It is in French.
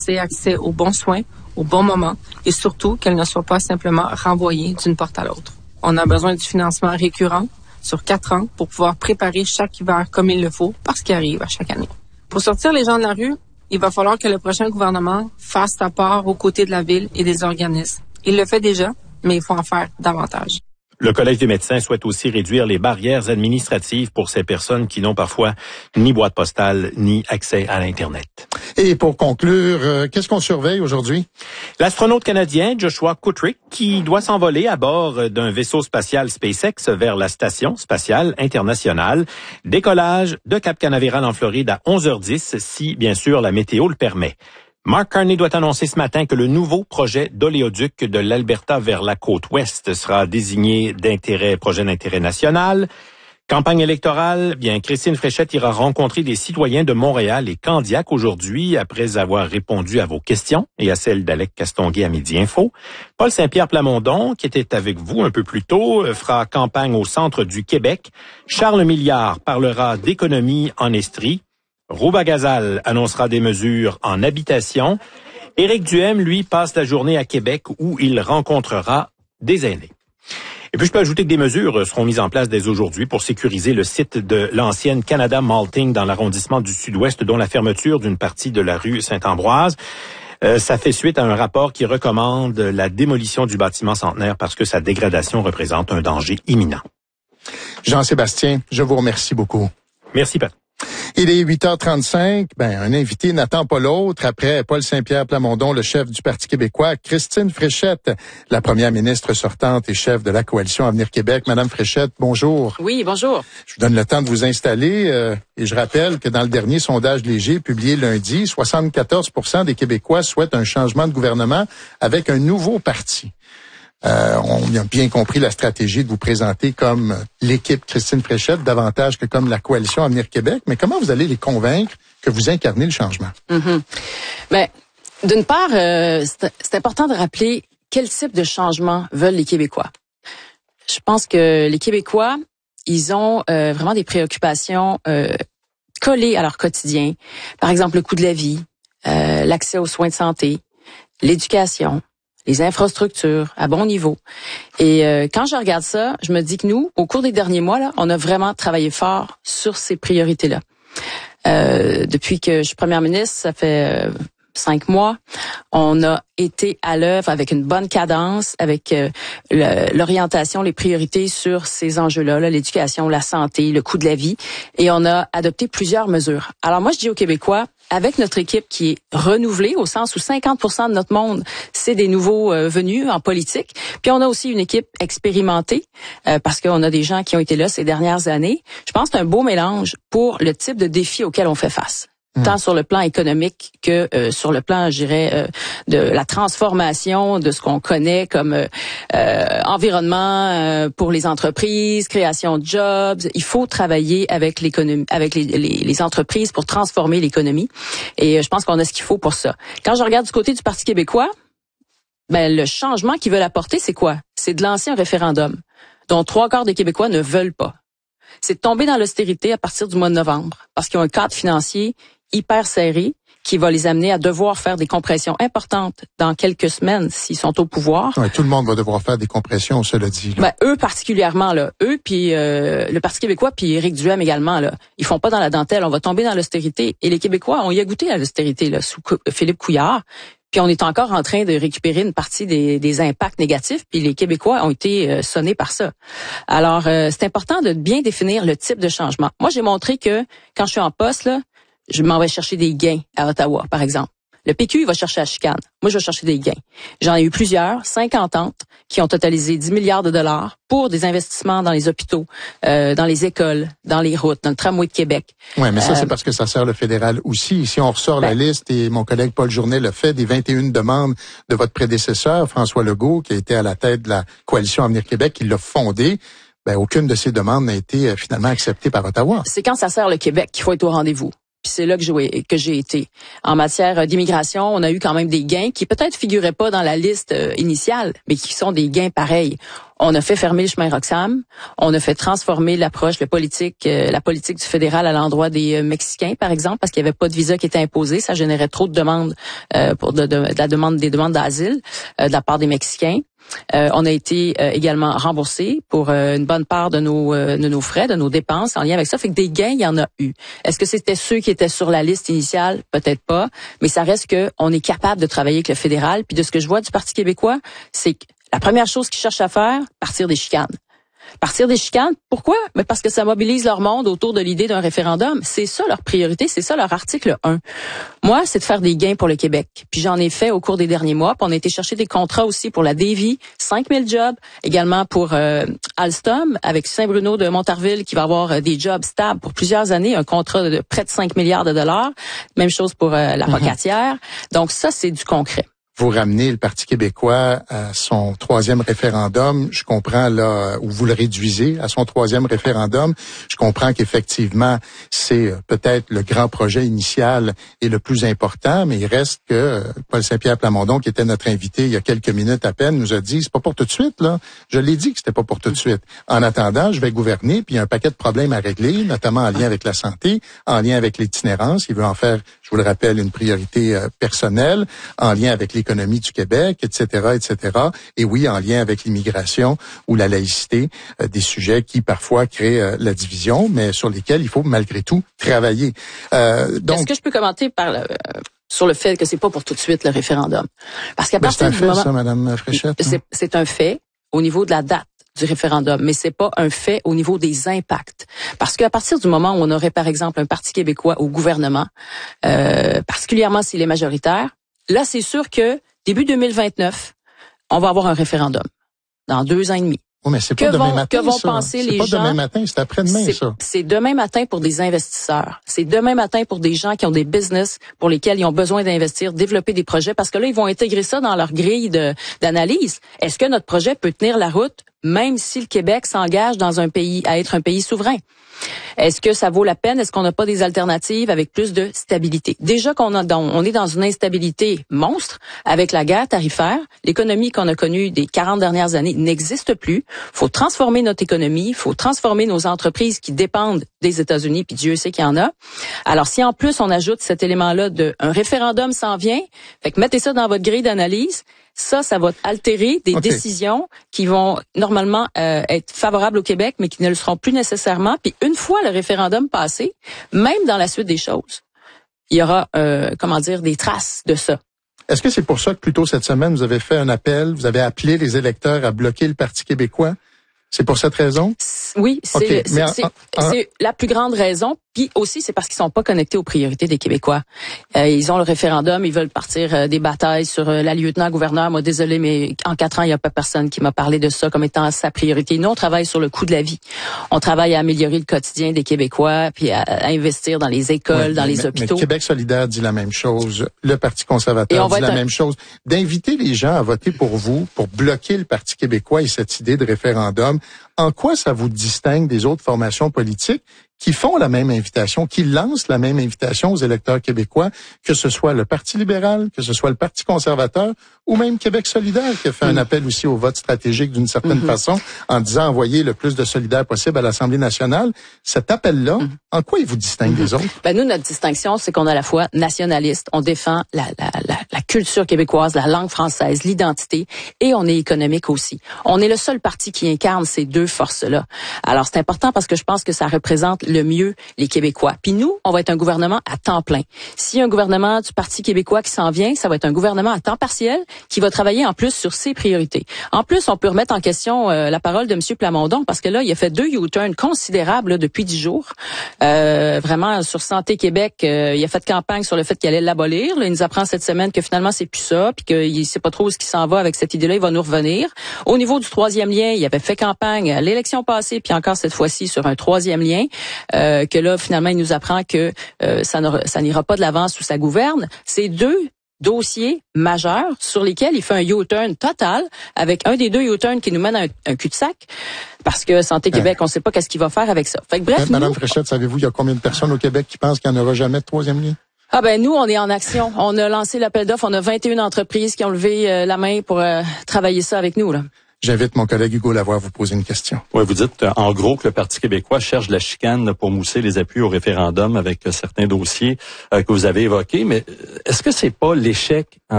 C'est accès aux bons soins, au bon moment et surtout qu'elle ne soit pas simplement renvoyée d'une porte à l'autre. On a besoin du financement récurrent sur 4 ans pour pouvoir préparer chaque hiver comme il le faut parce qu'il arrive à chaque année. Pour sortir les gens de la rue, il va falloir que le prochain gouvernement fasse sa part aux côtés de la ville et des organismes. Il le fait déjà, mais il faut en faire davantage. Le Collège des médecins souhaite aussi réduire les barrières administratives pour ces personnes qui n'ont parfois ni boîte postale ni accès à l'Internet. Et pour conclure, qu'est-ce qu'on surveille aujourd'hui? L'astronaute canadien Joshua Kutrick qui doit s'envoler à bord d'un vaisseau spatial SpaceX vers la Station spatiale internationale. Décollage de Cap Canaveral en Floride à 11h10 si, bien sûr, la météo le permet. Mark Carney doit annoncer ce matin que le nouveau projet d'oléoduc de l'Alberta vers la côte ouest sera désigné projet d'intérêt national. Campagne électorale, bien, Christine Fréchette ira rencontrer des citoyens de Montréal et Candiac aujourd'hui après avoir répondu à vos questions et à celles d'Alec Castonguay à Midi Info. Paul Saint-Pierre Plamondon, qui était avec vous un peu plus tôt, fera campagne au centre du Québec. Charles Milliard parlera d'économie en Estrie. Rouba Gazal annoncera des mesures en habitation. Éric Duhem, lui, passe la journée à Québec où il rencontrera des aînés. Et puis, je peux ajouter que des mesures seront mises en place dès aujourd'hui pour sécuriser le site de l'ancienne Canada Malting dans l'arrondissement du Sud-Ouest, dont la fermeture d'une partie de la rue Saint-Ambroise. Ça fait suite à un rapport qui recommande la démolition du bâtiment centenaire parce que sa dégradation représente un danger imminent. Jean-Sébastien, je vous remercie beaucoup. Merci, Pat. Il est 8h35. Un invité n'attend pas l'autre. Après Paul Saint-Pierre Plamondon, le chef du Parti québécois, Christine Fréchette, la première ministre sortante et chef de la Coalition Avenir Québec. Madame Fréchette, bonjour. Oui, bonjour. Je vous donne le temps de vous installer et je rappelle que dans le dernier sondage léger publié lundi, 74% des Québécois souhaitent un changement de gouvernement avec un nouveau parti. On a bien compris la stratégie de vous présenter comme l'équipe Christine Fréchette davantage que comme la Coalition Avenir Québec. Mais comment vous allez les convaincre que vous incarnez le changement? D'une part, c'est important de rappeler quel type de changement veulent les Québécois. Je pense que les Québécois, ils ont vraiment des préoccupations collées à leur quotidien. Par exemple, le coût de la vie, l'accès aux soins de santé, l'éducation, les infrastructures à bon niveau. Et quand je regarde ça, je me dis que nous, au cours des derniers mois, là, on a vraiment travaillé fort sur ces priorités-là. Depuis que je suis première ministre, ça fait 5 mois, on a été à l'œuvre avec une bonne cadence, avec l'orientation, les priorités sur ces enjeux-là, l'éducation, la santé, le coût de la vie, et on a adopté plusieurs mesures. Alors moi, je dis aux Québécois, avec notre équipe qui est renouvelée, au sens où 50% de notre monde, c'est des nouveaux venus en politique, puis on a aussi une équipe expérimentée, parce qu'on a des gens qui ont été là ces dernières années. Je pense que c'est un beau mélange pour le type de défi auquel on fait face. Tant sur le plan économique que sur le plan, je dirais, de la transformation de ce qu'on connaît comme environnement pour les entreprises, création de jobs. Il faut travailler avec l'économie, avec les entreprises pour transformer l'économie. Et je pense qu'on a ce qu'il faut pour ça. Quand je regarde du côté du Parti québécois, le changement qu'ils veulent apporter, c'est quoi? C'est de lancer un référendum dont 3/4 des Québécois ne veulent pas. C'est de tomber dans l'austérité à partir du mois de novembre parce qu'ils ont un cadre financier hyper serré qui va les amener à devoir faire des compressions importantes dans quelques semaines s'ils sont au pouvoir. Ouais, tout le monde va devoir faire des compressions, cela dit. Eux particulièrement, là. Eux, puis le Parti québécois, puis Éric Duhem également, là. Ils font pas dans la dentelle. On va tomber dans l'austérité. Et les Québécois ont y a goûté à l'austérité, là, sous Philippe Couillard. Puis on est encore en train de récupérer une partie des impacts négatifs, puis les Québécois ont été sonnés par ça. Alors, c'est important de bien définir le type de changement. Moi, j'ai montré que quand je suis en poste, là, je m'en vais chercher des gains à Ottawa, par exemple. Le PQ, il va chercher la chicane. Moi, je vais chercher des gains. J'en ai eu plusieurs, 50 qui ont totalisé 10 milliards de dollars pour des investissements dans les hôpitaux, dans les écoles, dans les routes, dans le tramway de Québec. Oui, mais ça, c'est parce que ça sert le fédéral aussi. Si on ressort la liste, et mon collègue Paul Journet le fait, des 21 demandes de votre prédécesseur, François Legault, qui a été à la tête de la Coalition Avenir Québec, qui l'a fondée, aucune de ces demandes n'a été finalement acceptée par Ottawa. C'est quand ça sert le Québec qu'il faut être au rendez-vous. Puis c'est là que j'ai été. En matière d'immigration, on a eu quand même des gains qui peut-être figuraient pas dans la liste initiale, mais qui sont des gains pareils. On a fait fermer le chemin Roxham. On a fait transformer la politique du fédéral à l'endroit des Mexicains, par exemple, parce qu'il n'y avait pas de visa qui était imposé. Ça générait trop de demandes des demandes d'asile de la part des Mexicains. On a été également remboursé pour une bonne part de nos frais, de nos dépenses en lien avec ça. Fait que des gains, il y en a eu. Est-ce que c'était ceux qui étaient sur la liste initiale? Peut-être pas. Mais ça reste qu'on est capable de travailler avec le fédéral. Puis de ce que je vois du Parti québécois, c'est que la première chose qu'ils cherchent à faire, partir des chicanes. Partir des chicanes, pourquoi? Mais parce que ça mobilise leur monde autour de l'idée d'un référendum. C'est ça leur priorité, c'est ça leur article 1. Moi, c'est de faire des gains pour le Québec. Puis j'en ai fait au cours des derniers mois. Puis on a été chercher des contrats aussi pour la Davie, 5000 jobs. Également pour Alstom, avec Saint-Bruno de Montarville, qui va avoir des jobs stables pour plusieurs années, un contrat de près de 5 milliards de dollars. Même chose pour la Pocatière. Donc ça, c'est du concret. Vous ramenez le Parti québécois à son 3e référendum. Je comprends là où vous le réduisez à son 3e référendum. Je comprends qu'effectivement, c'est peut-être le grand projet initial et le plus important, mais il reste que Paul Saint-Pierre Plamondon, qui était notre invité il y a quelques minutes à peine, nous a dit, c'est pas pour tout de suite, là. Je l'ai dit que c'était pas pour tout de suite. En attendant, je vais gouverner, puis il y a un paquet de problèmes à régler, notamment en lien avec la santé, en lien avec l'itinérance. Il veut en faire, je vous le rappelle, une priorité personnelle, en lien avec l'économie du Québec, etc., etc. Et oui, en lien avec l'immigration ou la laïcité, des sujets qui parfois créent la division, mais sur lesquels il faut malgré tout travailler. Donc, est-ce que je peux commenter sur le fait que c'est pas pour tout de suite le référendum? Parce qu'à partir du moment, c'est un fait, ça, Madame Fréchette. C'est un fait au niveau de la date du référendum, mais c'est pas un fait au niveau des impacts. Parce qu'à partir du moment où on aurait, par exemple, un Parti québécois au gouvernement, particulièrement s'il est majoritaire, là, c'est sûr que début 2029, on va avoir un référendum dans 2 ans et demi. Oui, mais c'est pas demain matin, que vont ça. penser les gens? C'est pas demain matin, c'est après-demain, ça. C'est demain matin pour des investisseurs. C'est demain matin pour des gens qui ont des business pour lesquels ils ont besoin d'investir, développer des projets, parce que là, ils vont intégrer ça dans leur grille d'analyse. Est-ce que notre projet peut tenir la route, même si le Québec s'engage dans un pays, à être un pays souverain? Est-ce que ça vaut la peine? Est-ce qu'on n'a pas des alternatives avec plus de stabilité? Déjà on est dans une instabilité monstre avec la guerre tarifaire. L'économie qu'on a connue des 40 dernières années n'existe plus. Faut transformer notre économie. Faut transformer nos entreprises qui dépendent des États-Unis, puis Dieu sait qu'il y en a. Alors, si en plus on ajoute cet élément-là un référendum s'en vient, fait que mettez ça dans votre grille d'analyse, ça va altérer des décisions qui vont normalement être favorables au Québec, mais qui ne le seront plus nécessairement. Puis une fois le référendum passé, même dans la suite des choses, il y aura, des traces de ça. Est-ce que c'est pour ça que plus tôt cette semaine, vous avez fait un appel, vous avez appelé les électeurs à bloquer le Parti québécois? C'est pour cette raison? Oui, c'est la plus grande raison. Puis aussi, c'est parce qu'ils sont pas connectés aux priorités des Québécois. Ils ont le référendum, ils veulent partir des batailles sur la lieutenant-gouverneur. Moi, désolé, mais en 4 ans, il n'y a pas personne qui m'a parlé de ça comme étant sa priorité. Nous, on travaille sur le coût de la vie. On travaille à améliorer le quotidien des Québécois, puis à investir dans les écoles, dans les hôpitaux. Mais Québec solidaire dit la même chose. Le Parti conservateur dit la même chose. D'inviter les gens à voter pour vous, pour bloquer le Parti québécois et cette idée de référendum, en quoi ça vous distingue des autres formations politiques qui font la même invitation, qui lancent la même invitation aux électeurs québécois, que ce soit le Parti libéral, que ce soit le Parti conservateur, ou même Québec solidaire, qui a fait un appel aussi au vote stratégique d'une certaine façon, en disant envoyer le plus de solidaires possible à l'Assemblée nationale. Cet appel-là, en quoi il vous distingue des autres? Nous, notre distinction, c'est qu'on est à la fois nationaliste, on défend la culture québécoise, la langue française, l'identité, et on est économique aussi. On est le seul parti qui incarne ces deux forces-là. Alors, c'est important parce que je pense que ça représente le mieux les Québécois. Puis nous, on va être un gouvernement à temps plein. S'il y a un gouvernement du Parti québécois qui s'en vient, ça va être un gouvernement à temps partiel qui va travailler en plus sur ses priorités. En plus, on peut remettre en question la parole de M. Plamondon parce que là, il a fait 2 U-turns considérables depuis 10 jours. Vraiment, sur Santé Québec, il a fait campagne sur le fait qu'il allait l'abolir. Là, il nous apprend cette semaine que finalement, c'est plus ça, puis qu'il sait pas trop où ce qui s'en va avec cette idée-là. Il va nous revenir. Au niveau du 3e lien, il avait fait campagne à l'élection passée, puis encore cette fois-ci sur un 3e lien. Que là, finalement, il nous apprend que ça n'ira pas de l'avant sous sa gouverne. C'est 2 dossiers majeurs sur lesquels il fait un U-turn total, avec un des 2 U-turns qui nous mène à un cul-de-sac, parce que Santé Québec, on ne sait pas qu'est-ce qu'il va faire avec ça. Fait que, bref, Madame Fréchette, savez-vous, il y a combien de personnes au Québec qui pensent qu'il n'y en aura jamais de 3e lien? Nous, on est en action. On a lancé l'appel d'offres. On a 21 entreprises qui ont levé la main pour travailler ça avec nous, là. J'invite mon collègue Hugo Lavoie à vous poser une question. Oui, vous dites en gros que le Parti québécois cherche de la chicane pour mousser les appuis au référendum avec certains dossiers que vous avez évoqués, mais est-ce que c'est pas l'échec